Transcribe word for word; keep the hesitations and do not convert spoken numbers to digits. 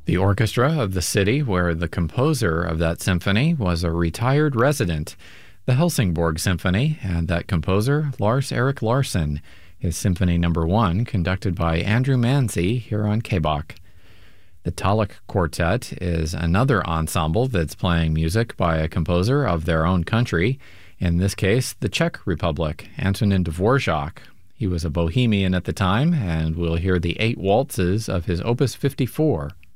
The orchestra of the city where the composer of that symphony was a retired resident, the Helsingborg Symphony, and that composer, Lars-Erik Larsson, his Symphony Number One, conducted by Andrew Manzi here on K B O C. The Talek Quartet is another ensemble that's playing music by a composer of their own country, in this case, the Czech Republic, Antonin Dvorak. He was a Bohemian at the time, and we'll hear the eight waltzes of his Opus fifty-four.